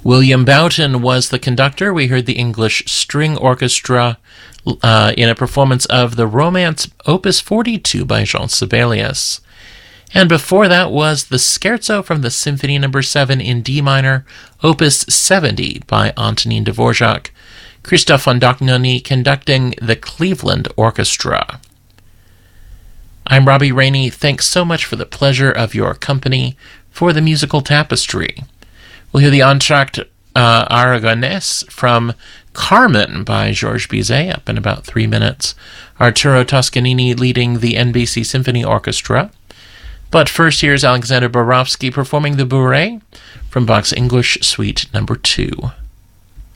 William Boughton was the conductor. We heard the English String Orchestra in a performance of the Romance Opus 42 by Jean Sibelius. And before that was the Scherzo from the Symphony No. 7 in D minor, Opus 70 by Antonin Dvorak. Christophe von Dognoni conducting the Cleveland Orchestra. I'm Robbie Rainey. Thanks so much for the pleasure of your company for the musical tapestry. We'll hear the Entr'acte Aragonese from Carmen by Georges Bizet up in about 3 minutes. Arturo Toscanini leading the NBC Symphony Orchestra. But first, here's Alexander Borowski performing the Bourrée from Bach's English Suite No. 2.